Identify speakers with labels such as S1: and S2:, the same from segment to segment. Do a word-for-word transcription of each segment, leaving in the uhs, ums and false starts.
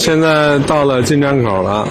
S1: 现在到了进站口了。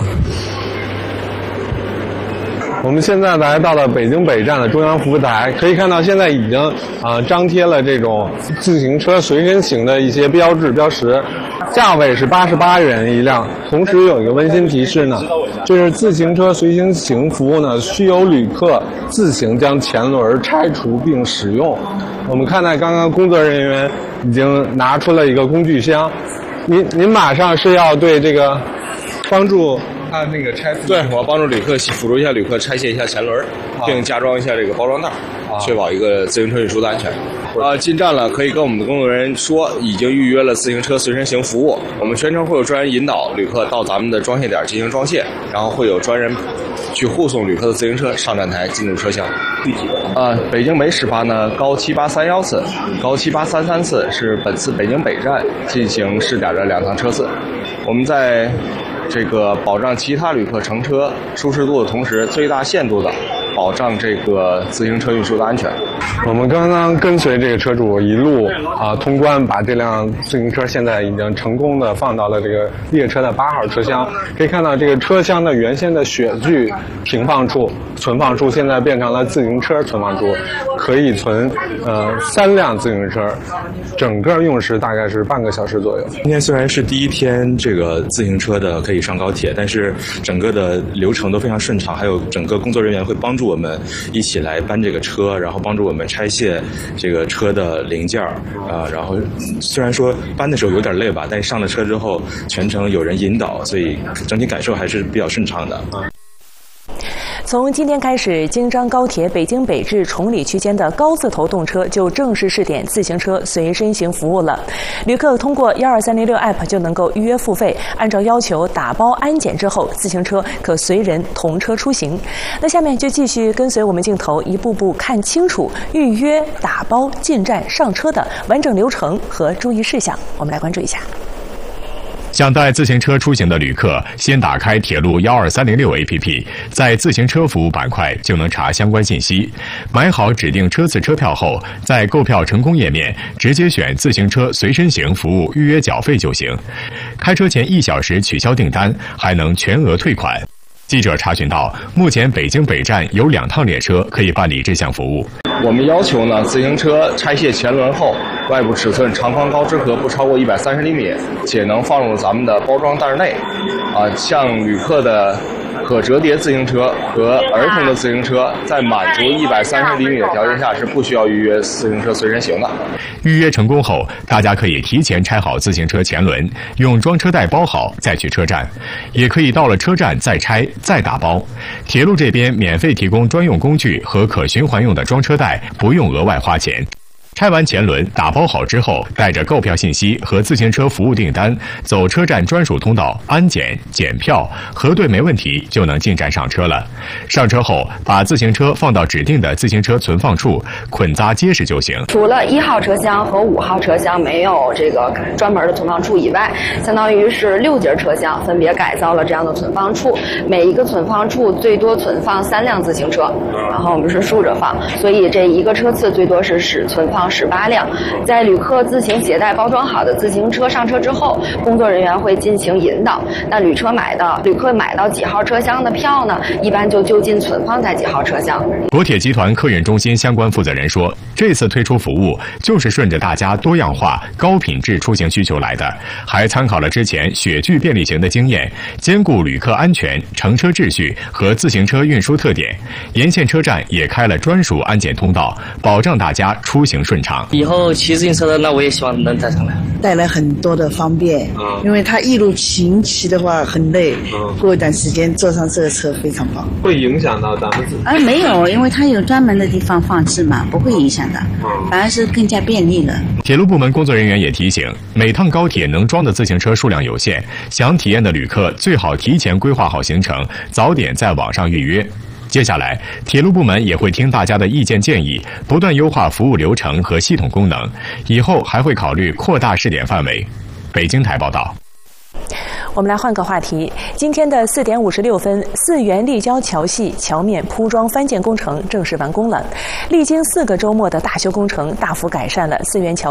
S1: 我们现在来到了北京北站的中央服务台，可以看到现在已经啊、呃、张贴了这种自行车随身行的一些标志标识，价位是八十八元一辆。同时有一个温馨提示呢，就是自行车随身行服务呢，需有旅客自行将前轮拆除并使用。我们看到刚刚工作人员已经拿出了一个工具箱，您您马上是要对这个帮助。他那个拆，
S2: 对，我要帮助旅客辅助一下旅客拆卸一下前轮，啊、并加装一下这个包装袋，啊、确保一个自行车运输的安全。啊，进站了，可以跟我们的工作人员说已经预约了自行车随身行服务。我们全程会有专人引导旅客到咱们的装卸点进行装卸，然后会有专人去护送旅客的自行车上站台进入车厢。啊，北京每始发呢高七八三幺次，高七八三三次是本次北京北站进行试点的两趟车次。我们在这个保障其他旅客乘车舒适度的同时，最大限度的保障这个自行车运输的安全。
S1: 我们刚刚跟随这个车主一路啊通关，把这辆自行车现在已经成功的放到了这个列车的八号车厢。可以看到这个车厢的原先的雪具停放处、存放处，现在变成了自行车存放处，可以存呃三辆自行车，整个用时大概是半个小时左右。
S3: 今天虽然是第一天这个自行车的可以上高铁，但是整个的流程都非常顺畅，还有整个工作人员会帮助我们一起来搬这个车，然后帮助我们拆卸这个车的零件啊、呃，然后虽然说搬的时候有点累吧，但是上了车之后全程有人引导，所以整体感受还是比较顺畅的啊。
S4: 从今天开始，京张高铁北京北至崇礼区间的高字头动车就正式试点自行车随身行服务了。旅客通过一二三零六 App 就能够预约付费，按照要求打包安检之后，自行车可随人同车出行。那下面就继续跟随我们镜头，一步步看清楚预约、打包、进站、上车的完整流程和注意事项。我们来关注一下。
S5: 想带自行车出行的旅客，先打开铁路一二三零六 A P P， 在自行车服务板块就能查相关信息。买好指定车次车票后，在购票成功页面直接选自行车随身行服务预约缴费就行。开车前一小时取消订单，还能全额退款。记者查询到，目前北京北站有两趟列车可以办理这项服务。
S2: 我们要求呢，自行车拆卸前轮后，外部尺寸长宽高支和不超过一百三十厘米，且能放入咱们的包装袋内。啊，像旅客的可折叠自行车和儿童的自行车，在满足一百三十厘米的条件下，是不需要预约自行车随身行的。
S5: 预约成功后，大家可以提前拆好自行车前轮，用装车袋包好再去车站，也可以到了车站再拆再打包。铁路这边免费提供专用工具和可循环用的装车袋，不用额外花钱。拆完前轮打包好之后，带着购票信息和自行车服务订单，走车站专属通道安检检票，核对没问题就能进站上车了。上车后把自行车放到指定的自行车存放处，捆扎结实就行。
S6: 除了一号车厢和五号车厢没有这个专门的存放处以外，相当于是六节车厢分别改造了这样的存放处，每一个存放处最多存放三辆自行车，然后我们是竖着放，所以这一个车次最多是使存放十八辆。在旅客自行携带包装好的自行车上车之后，工作人员会进行引导。那旅车买的旅客买到几号车厢的票呢，一般就就近存放在几号车厢。
S5: 国铁集团客运中心相关负责人说，这次推出服务就是顺着大家多样化、高品质出行需求来的，还参考了之前雪具便利行的经验，兼顾旅客安全、乘车秩序和自行车运输特点。沿线车站也开了专属安检通道，保障大家出行顺畅。
S7: 以后骑自行车的，那我也希望能带上来，
S8: 带来很多的方便。嗯，因为他一路行骑的话很累，嗯，过一段时间坐上这个车非常棒。
S1: 会影响到咱们自己？
S8: 啊，没有，因为它有专门的地方放置嘛，不会影响的，嗯，反而是更加便利了。
S5: 铁路部门工作人员也提醒，每趟高铁能装的自行车数量有限，想体验的旅客最好提前规划好行程，早点在网上预约。接下来，铁路部门也会听大家的意见建议，不断优化服务流程和系统功能。以后还会考虑扩大试点范围。北京台报道。
S4: 我们来换个话题，今天的四点五十六分，四元立交桥系桥面铺装翻建工程正式完工了。历经四个周末的大修工程，大幅改善了四元桥